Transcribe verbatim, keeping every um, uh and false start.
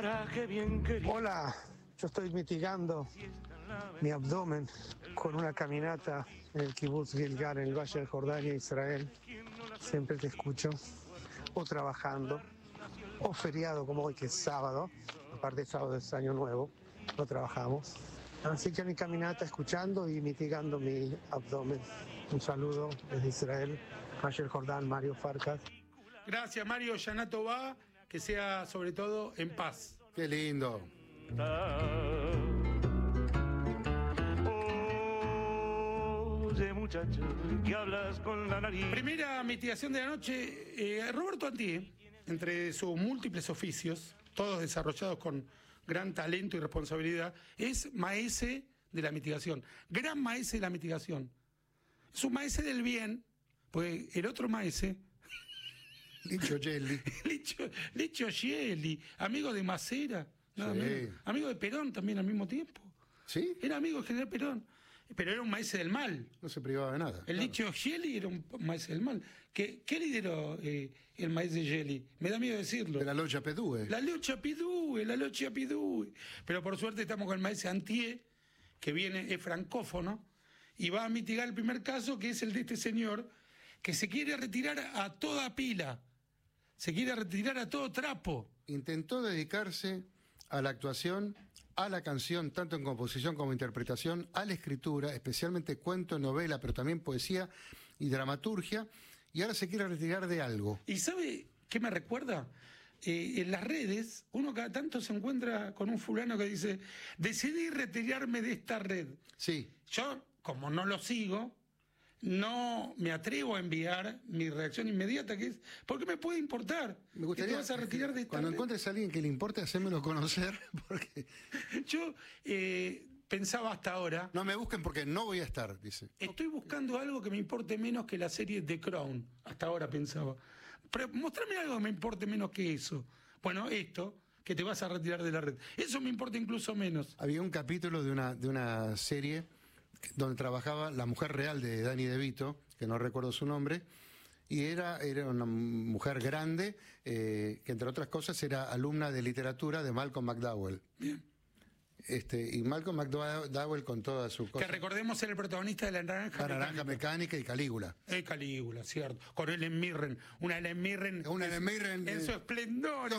Hola, yo estoy mitigando mi abdomen con una caminata en el Kibutz Gilgal, en el Valle de Jordania, Israel. Siempre te escucho, o trabajando, o feriado como hoy que es sábado, aparte de sábado es año nuevo, no trabajamos. Así que mi caminata escuchando y mitigando mi abdomen. Un saludo desde Israel, Valle del Jordán, Mario Farkas. Gracias, Mario. Shana Tová, que sea sobre todo en paz. Qué lindo. Oye, muchacho, que hablas con la nariz. Primera mitigación de la noche. Eh, Roberto Antié, entre sus múltiples oficios, todos desarrollados con gran talento y responsabilidad, es maese de la mitigación. Gran maese de la mitigación. Es un maese del bien, pues el otro maese... Licho Gelli. Licho, Licho Gelli, amigo de Macera, nada Sí. menos. Amigo de Perón también al mismo tiempo. ¿Sí? Era amigo del general Perón, pero era un maese del mal. No se privaba de nada. El claro. Licho Gelli era un maese del mal. ¿Qué, qué lideró eh, el maese Gelli? Me da miedo decirlo. De la logia Pedúe. La locha Pidúe, la locha Pidúe. Pero por suerte estamos con el maese Antié, que viene, es francófono, y va a mitigar el primer caso, que es el de este señor, que se quiere retirar a toda pila. Se quiere retirar a todo trapo. Intentó dedicarse a la actuación, a la canción, tanto en composición como interpretación, a la escritura, especialmente cuento, novela, pero también poesía y dramaturgia, y ahora se quiere retirar de algo. ¿Y sabe qué me recuerda? Eh, en las redes, uno cada tanto se encuentra con un fulano que dice, decidí retirarme de esta red. Sí. Yo, como no lo sigo, no me atrevo a enviar mi reacción inmediata, que es, ¿por qué me puede importar? Me gustaría, ¿Que te vas a retirar de esta cuando red? encuentres a alguien que le importe, hacémelo conocer, porque Yo eh, pensaba hasta ahora, no me busquen porque no voy a estar, dice. estoy buscando algo que me importe menos que la serie The Crown. Hasta ahora pensaba. Pero mostrame algo que me importe menos que eso. Bueno, esto, que te vas a retirar de la red. Eso me importa incluso menos. Había un capítulo de una, de una serie donde trabajaba la mujer real de Danny DeVito, que no recuerdo su nombre, y era, era una mujer grande, eh, que entre otras cosas era alumna de literatura de Malcolm McDowell. Bien. Este, y Malcolm McDowell con toda su cosa. Que recordemos ser el protagonista de La Naranja La Naranja Mecánica y Calígula. Es Calígula, cierto. Con Helen Mirren. Una Helen Mirren. Una Helen Mirren, En eh, su esplendor.